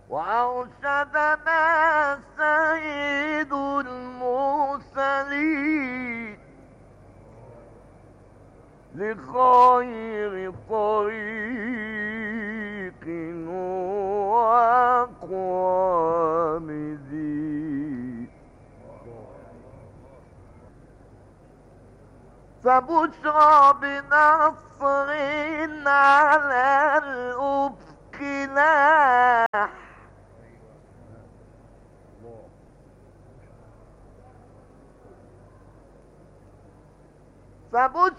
وأرشدنا سيد المرسلين لخير طريق وأقوم دين. فبشرى بنصر على الأفق لاح، فبشرى